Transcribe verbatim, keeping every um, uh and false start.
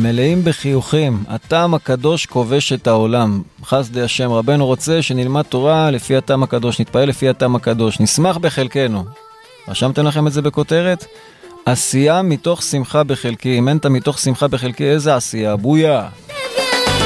מלאים בחיוכים, הטעם הקדוש כובש את העולם. חסדי השם, רבנו רוצה שנלמד תורה לפי הטעם הקדוש, נתפעל לפי הטעם הקדוש, נשמח בחלקנו. רשמתם לכם את זה בכותרת? עשייה מתוך שמחה בחלקי. אם אין אתה מתוך שמחה בחלקי, איזה עשייה? בויה.